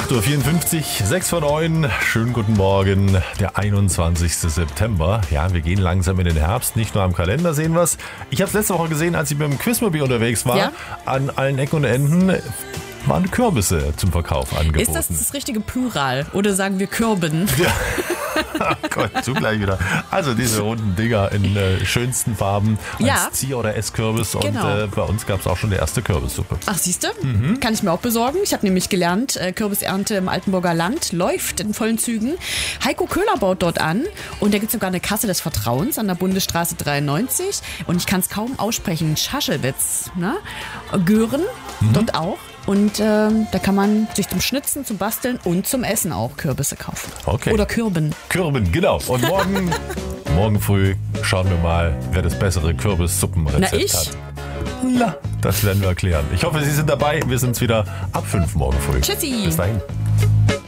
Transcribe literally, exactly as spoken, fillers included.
acht Uhr vierundfünfzig, sechs vor neun. Schönen guten Morgen, der einundzwanzigster September. Ja, wir gehen langsam in den Herbst. Nicht nur am Kalender sehen wir es. Ich habe es letzte Woche gesehen, als ich mit dem Quizmobil unterwegs war. Ja? An allen Ecken und Enden waren Kürbisse zum Verkauf angeboten. Ist das das richtige Plural? Oder sagen wir Kürben? Ja. Oh Gott, zugleich wieder. Also diese runden Dinger in äh, schönsten Farben als ja. Zieh- oder Esskürbis. Genau. Und äh, bei uns gab es auch schon die erste Kürbissuppe. Ach, siehst du? Mhm. Kann ich mir auch besorgen. Ich habe nämlich gelernt, äh, Kürbisernte im Altenburger Land läuft in vollen Zügen. Heiko Köhler baut dort an und da gibt es sogar eine Kasse des Vertrauens an der Bundesstraße dreiundneunzig. Und ich kann es kaum aussprechen. Schaschewitz, ne? Gören, mhm. dort auch. Und ähm, da kann man sich zum Schnitzen, zum Basteln und zum Essen auch Kürbisse kaufen. Okay. Oder Kürben. Kürben, genau. Und morgen, morgen früh schauen wir mal, wer das bessere Kürbissuppenrezept Na, ich? hat. Na, das werden wir erklären. Ich hoffe, Sie sind dabei. Wir sind wieder ab fünf morgen früh. Tschüssi. Bis dahin.